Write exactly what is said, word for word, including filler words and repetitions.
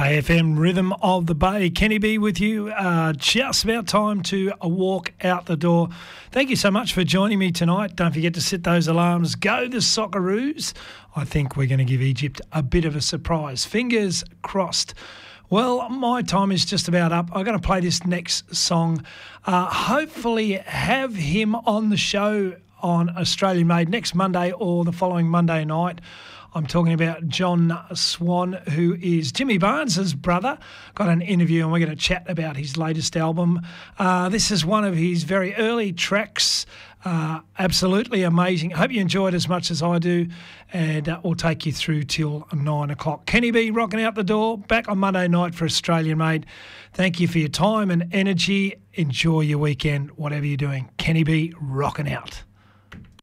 A F M Rhythm of the Bay. Kenny B with you. Uh, just about time to uh, walk out the door. Thank you so much for joining me tonight. Don't forget to set those alarms. Go the Socceroos. I think we're going to give Egypt a bit of a surprise. Fingers crossed. Well, my time is just about up. I'm going to play this next song. Uh, hopefully have him on the show on Australian Made next Monday or the following Monday night. I'm talking about John Swan, who is Jimmy Barnes's brother. Got an interview and we're going to chat about his latest album. Uh, this is one of his very early tracks. Uh, absolutely amazing. I hope you enjoy it as much as I do, and uh, we'll take you through till nine o'clock. Kenny B rocking out the door, back on Monday night for Australian Made. Thank you for your time and energy. Enjoy your weekend, whatever you're doing. Kenny B rocking out.